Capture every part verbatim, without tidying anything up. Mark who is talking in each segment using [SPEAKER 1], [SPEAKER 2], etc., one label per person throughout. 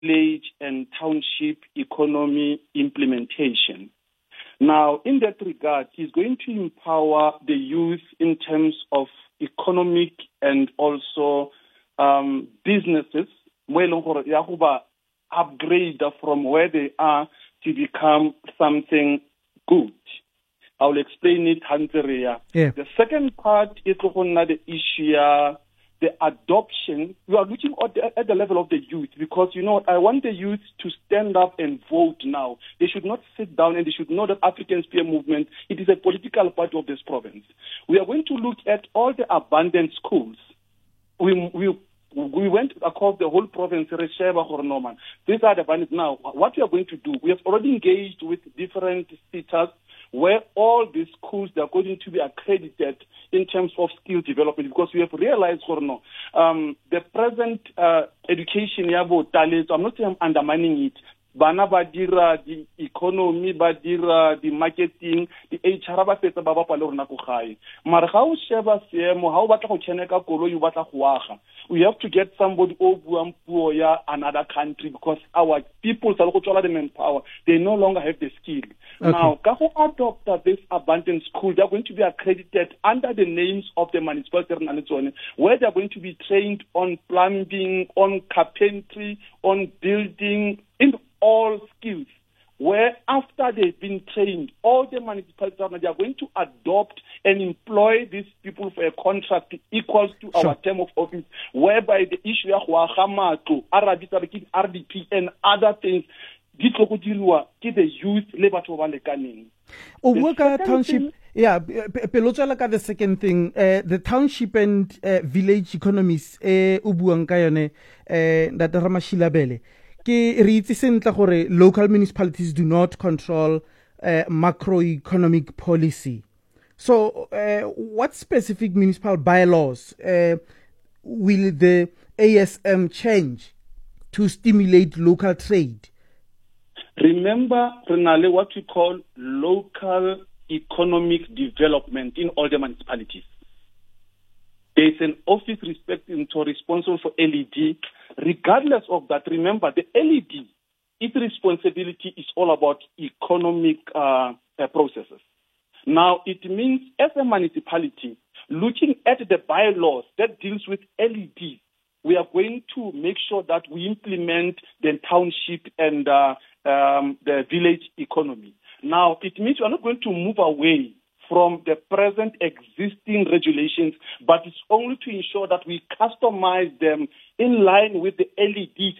[SPEAKER 1] village and township economy implementation. Now, in that regard, he's going to empower the youth in terms of economic and also um, businesses, upgrade from where they are to become something good. I will explain it, Hanseria.
[SPEAKER 2] Yeah.
[SPEAKER 1] The second part is the issue, uh, the adoption. We are looking at the, at the level of the youth because, you know, I want the youth to stand up and vote now. They should not sit down and they should know that African Spear Movement, it is a political party of this province. We are going to look at all the abandoned schools. We, we, we went across the whole province, Resheba or Norman. These are the abandoned. Now, what we are going to do, we have already engaged with different cities where all these schools they are going to be accredited in terms of skill development because we have realized, um, the present uh, education, I'm not saying I'm undermining it, bana ba dira the economy, ba dira the marketing, the H R ba fetsa ba bapala rona go gae mara ga o sheba seemo ha o batla go tšheneka koloi o batla go aga we have to get somebody o buang puo ya another country because our people sa go tswala the manpower they no longer have the skill. Okay. Now ka go adopt this abandoned school they are going to be accredited under the names of the municipality where they are going to be trained on plumbing, on carpentry, on building, in all skills, where after they've been trained, all the municipalities they are going to adopt and employ these people for a contract equals to sure. our term of office, whereby the issue of R D P and other things, the youth labor to
[SPEAKER 2] Uweka township, thing, yeah, Pelotsalaka the second thing, uh, the township and uh, village economies, uh, ubuang kayone, uh, that Ramashilabele. Ke re itse sentle gore local municipalities do not control uh, macroeconomic policy. So, uh, what specific municipal bylaws uh, will the A S M change to stimulate local trade?
[SPEAKER 1] Remember, Renale, what we call local economic development in all the municipalities. There is an office respecting to responsible for L E D. Regardless of that, remember the L E D, its responsibility is all about economic uh, uh, processes. Now, it means as a municipality, looking at the bylaws that deals with L E D, we are going to make sure that we implement the township and uh, um, the village economy. Now, it means we are not going to move away from the present existing regulations, but it's only to ensure that we customize them in line with the L E Ds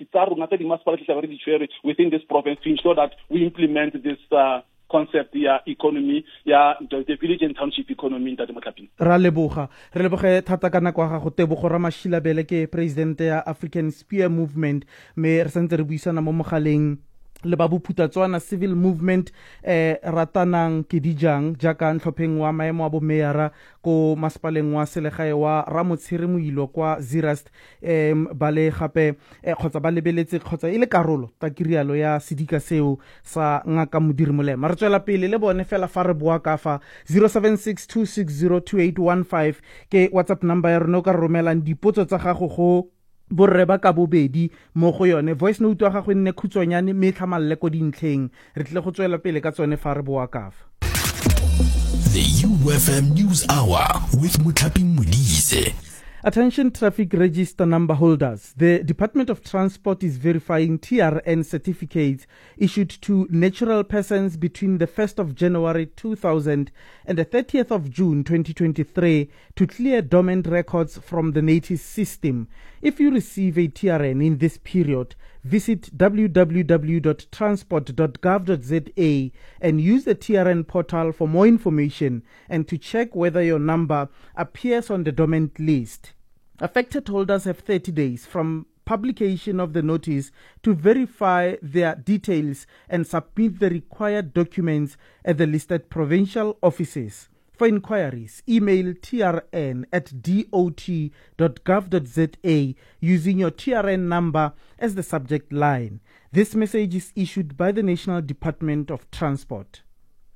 [SPEAKER 1] within this province to ensure that we implement this uh, concept, yeah, economy, yeah, the, the village and township economy in Tadematlapin.
[SPEAKER 2] Ra leboga. Re leboge thata kana kwa ga go Tebogo Ramashilabele ke president ya African Spear Movement me re sentse re buisana mo mogaleng le ba Bophutatswana civil movement eh ratanang Kidijang jaka ntlhopheng wa maemo a bo meyara ko masipaleng wa selegae wa Ramotshiri Moilo kwa Zeerust em bale gape eh khotsa ba lebeletse khotsa ile karolo ta kirialo ya sedika seo sa ngaka modiri molema re tswela pele le bone fela fa re bua ka fa zero seven six two six zero two eight one five ke WhatsApp number ya rona ka romelang dipotso tsa gago go borre ba ka bobedi mo go yone voice note wa gago nne khutsonyane me tlhamalle ko dintlheng re tle go tswela pele ka tsone fa re boa ka fa.
[SPEAKER 3] The U F M News Hour with Muthapi Modise.
[SPEAKER 2] Attention traffic register number holders. The Department of Transport is verifying T R N certificates issued to natural persons between the first of January two thousand and the thirtieth of June twenty twenty-three to clear dormant records from the NATIS system. If you receive a T R N in this period, visit w w w dot transport dot gov dot z a and use the T R N portal for more information and to check whether your number appears on the dormant list. Affected holders have thirty days from publication of the notice to verify their details and submit the required documents at the listed provincial offices. For inquiries, email T R N at dot dot gov dot z a using your T R N number as the subject line. This message is issued by the National Department of Transport.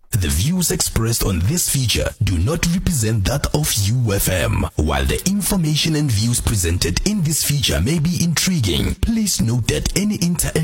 [SPEAKER 3] The views expressed on this feature do not represent that of U F M. While the information and views presented in this feature may be intriguing, please note that any interaction